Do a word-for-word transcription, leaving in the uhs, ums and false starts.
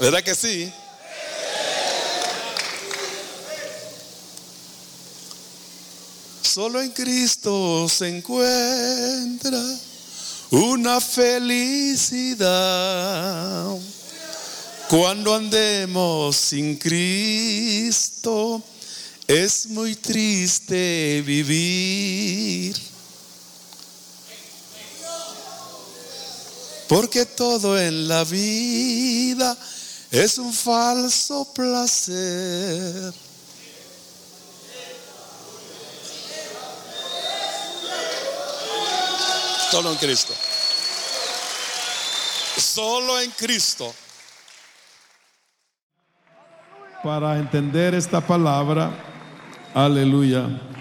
¿Verdad que sí? Solo en Cristo se encuentra una felicidad. Cuando andemos sin Cristo, es muy triste vivir. Porque todo en la vida es un falso placer. Solo en Cristo. Solo en Cristo. Para entender esta palabra, aleluya.